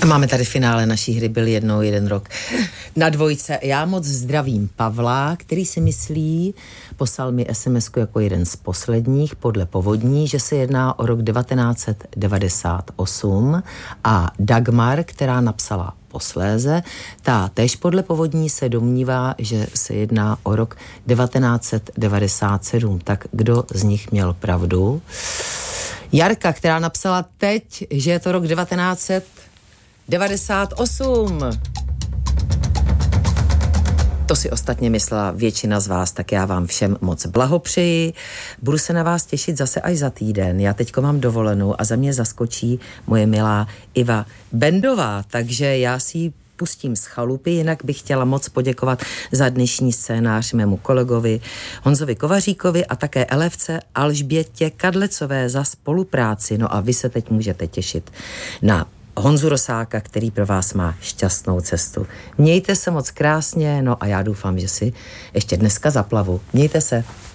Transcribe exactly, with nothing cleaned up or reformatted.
A máme tady finále naší hry Byl jednou jeden rok na dvojce. Já moc zdravím Pavla, který si myslí, poslal mi es em esku jako jeden z posledních podle povodní, že se jedná o rok devatenáct set devadesát osm, a Dagmar, která napsala posléze, ta též podle povodní se domnívá, že se jedná o rok devatenáct set devadesát sedm. Tak kdo z nich měl pravdu? Jarka, která napsala teď, že je to rok devatenáct set devadesát osm. To si ostatně myslela většina z vás, tak já vám všem moc blahopřeji. Budu se na vás těšit zase až za týden. Já teďko mám dovolenou a za mě zaskočí moje milá Iva Bendová, takže já si ji pustím z chalupy, jinak bych chtěla moc poděkovat za dnešní scénář mému kolegovi Honzovi Kovaříkovi a také elevce Alžbětě Kadlecové za spolupráci. No a vy se teď můžete těšit na Honzu Rosáka, který pro vás má šťastnou cestu. Mějte se moc krásně, no a já doufám, že si ještě dneska zaplavu. Mějte se.